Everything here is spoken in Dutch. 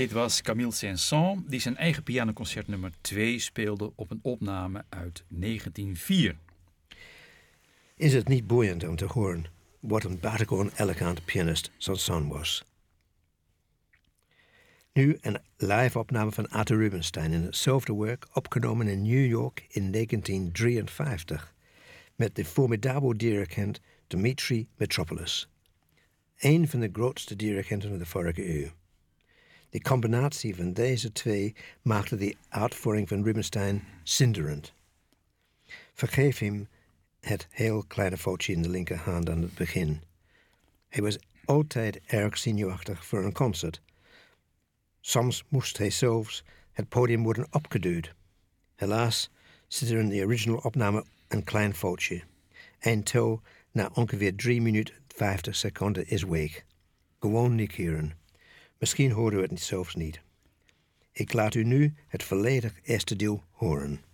Dit was Camille Saint-Saëns die zijn eigen pianoconcert nummer 2 speelde op een opname uit 1904. Is het niet boeiend om te horen wat een buitengewoon elegant pianist Saint-Saëns was? Nu een live-opname van Arthur Rubinstein in hetzelfde werk, opgenomen in New York in 1953, met de formidabele dirigent Dmitri Mitropoulos, een van de grootste dirigenten van de vorige eeuw. De combinatie van deze twee maakte de uitvoering van Rubinstein zinderend. Vergeef hem het heel kleine foutje in de linkerhand aan het begin. Hij was altijd erg zenuwachtig voor een concert. Soms moest hij zelfs het podium worden opgeduwd. Helaas zit er in de original opname een klein foutje. Een tel na ongeveer 3 minuten 50 seconden is weg. Gewoon negeren. Misschien hoorde u het zelfs niet. Ik laat u nu het volledig eerste deel horen.